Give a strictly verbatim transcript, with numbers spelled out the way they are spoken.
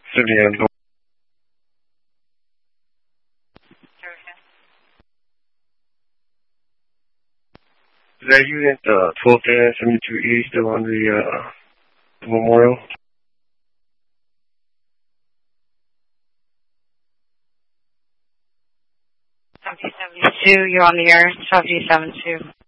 seventy-nine. Is that unit uh, twelve seventy-two E still on the, uh, the Memorial? seventy seventy-two, you're on the air, seventy seventy-two.